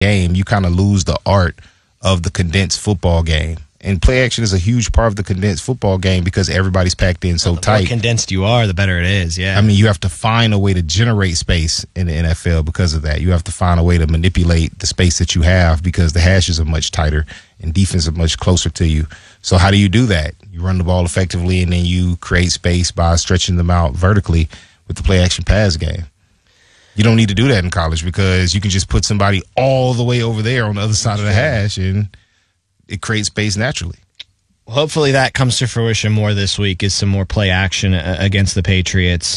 game, you kind of lose the art of the condensed football game. And play action is a huge part of the condensed football game because everybody's packed in so tight. The more condensed you are, the better it is, yeah. I mean, you have to find a way to generate space in the NFL because of that. You have to find a way to manipulate the space that you have because the hashes are much tighter and defense is much closer to you. So how do you do that? You run the ball effectively and then you create space by stretching them out vertically with the play action pass game. You don't need to do that in college because you can just put somebody all the way over there on the other side of the hash and it creates space naturally. Well, hopefully that comes to fruition more this week is some more play action against the Patriots.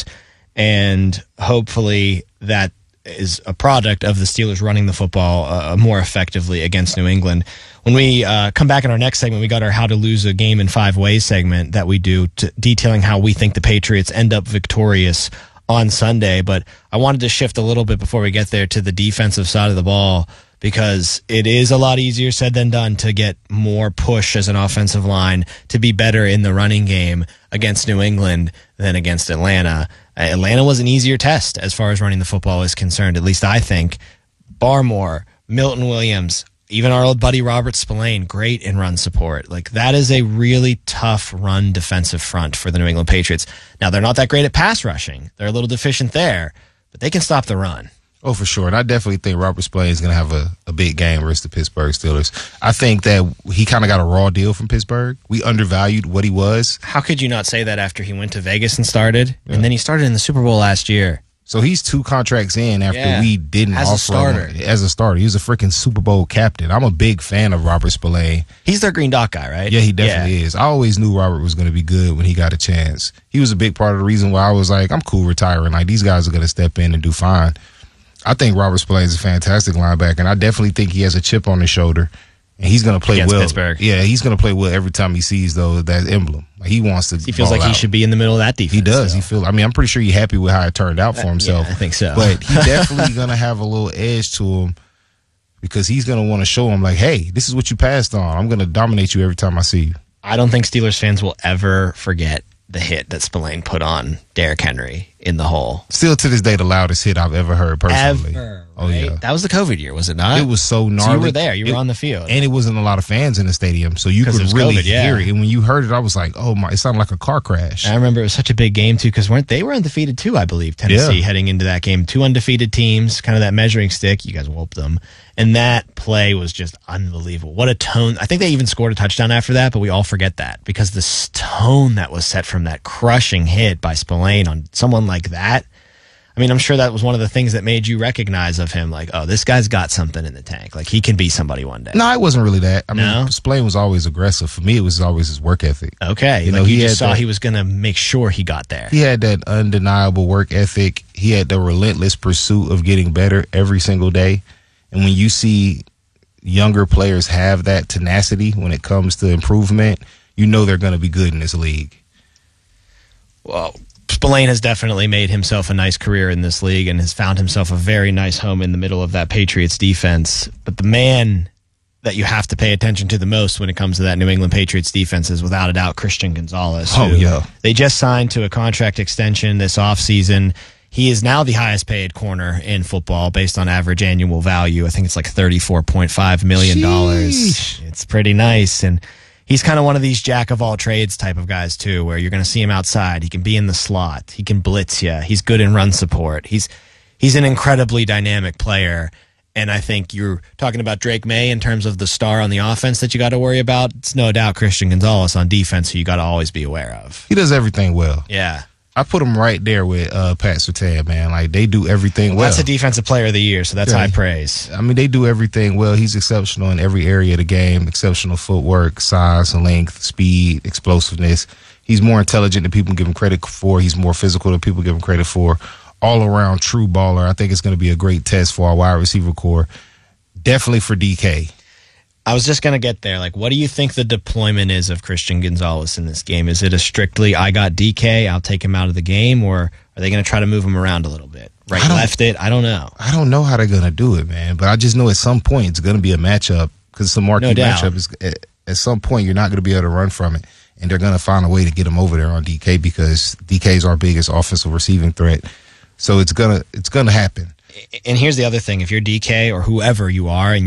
And hopefully that is a product of the Steelers running the football more effectively against New England. When we come back in our next segment, we got our How to Lose a Game in 5 Ways segment that we do detailing how we think the Patriots end up victorious on Sunday. But I wanted to shift a little bit before we get there to the defensive side of the ball, because it is a lot easier said than done to get more push as an offensive line to be better in the running game against New England than against Atlanta. Atlanta was an easier test as far as running the football is concerned, at least I think. Barmore, Milton Williams, even our old buddy Robert Spillane, great in run support. Like, that is a really tough run defensive front for the New England Patriots. Now, they're not that great at pass rushing. They're a little deficient there, but they can stop the run. Oh, for sure. And I definitely think Robert Spillane is going to have a big game versus the Pittsburgh Steelers. I think that he kind of got a raw deal from Pittsburgh. We undervalued what he was. How could you not say that after he went to Vegas and started? Yeah. And then he started in the Super Bowl last year. So he's 2 contracts in after we didn't offer him as a starter. He was a freaking Super Bowl captain. I'm a big fan of Robert Spillane. He's their Green Dot guy, right? Yeah, he definitely is. I always knew Robert was going to be good when he got a chance. He was a big part of the reason why I was like, I'm cool retiring. Like, these guys are going to step in and do fine. I think Robert Spillane is a fantastic linebacker, and I definitely think he has a chip on his shoulder, and he's going to play well. Pittsburgh. Yeah, he's going to play well every time he sees that emblem. Like, he wants to. He feels like he should be in the middle of that defense. He does. I mean, I'm pretty sure he's happy with how it turned out for himself. Yeah, I think so. But he's definitely going to have a little edge to him because he's going to want to show him, like, hey, this is what you passed on. I'm going to dominate you every time I see you. I don't think Steelers fans will ever forget the hit that Spillane put on Derrick Henry in the hole. Still to this day, the loudest hit I've ever heard personally. Oh, right? Yeah. That was the COVID year, was it not? It was so gnarly. So you were there. You were on the field. And it wasn't a lot of fans in the stadium, so you could really hear it. And when you heard it, I was like, oh, my, it sounded like a car crash. I remember it was such a big game, too, because they were undefeated, too, I believe, Tennessee, heading into that game. 2 undefeated teams, kind of that measuring stick. You guys whooped them. And that play was just unbelievable. What a tone. I think they even scored a touchdown after that, but we all forget that because the tone that was set from that crushing hit by Spillane on someone like that. I mean, I'm sure that was one of the things that made you recognize of him, like, oh, this guy's got something in the tank. Like, he can be somebody one day. No, it wasn't really that. I mean, Spillane was always aggressive. For me, it was always his work ethic. Okay. He just saw he was going to make sure he got there. He had that undeniable work ethic. He had the relentless pursuit of getting better every single day. And when you see younger players have that tenacity when it comes to improvement, you know they're going to be good in this league. Well, Spillane has definitely made himself a nice career in this league and has found himself a very nice home in the middle of that Patriots defense. But the man that you have to pay attention to the most when it comes to that New England Patriots defense is without a doubt Christian Gonzalez. Oh, yeah. They just signed to a contract extension this offseason. He is now the highest paid corner in football based on average annual value. I think it's like $34.5 million. Sheesh. It's pretty nice. And he's kind of one of these jack of all trades type of guys too, where you're going to see him outside. He can be in the slot. He can blitz you. He's good in run support. He's an incredibly dynamic player. And I think you're talking about Drake May in terms of the star on the offense that you got to worry about. It's no doubt Christian Gonzalez on defense, who you got to always be aware of. He does everything well. Yeah. I put him right there with Pat Surtain, man. Like, they do everything well. That's a defensive player of the year, so that's high praise. I mean, they do everything well. He's exceptional in every area of the game. Exceptional footwork, size, length, speed, explosiveness. He's more intelligent than people give him credit for. He's more physical than people give him credit for. All-around true baller. I think it's going to be a great test for our wide receiver core. Definitely for DK. I was just going to get there. Like, what do you think the deployment is of Christian Gonzalez in this game? Is it a strictly, I got DK, I'll take him out of the game, or are they going to try to move him around a little bit? Right, left it? I don't know. I don't know how they're going to do it, man. But I just know at some point it's going to be a matchup because it's a marquee matchup. At some point, you're not going to be able to run from it. And they're going to find a way to get him over there on DK because DK is our biggest offensive receiving threat. So it's gonna happen. And here's the other thing: if you're DK or whoever you are, and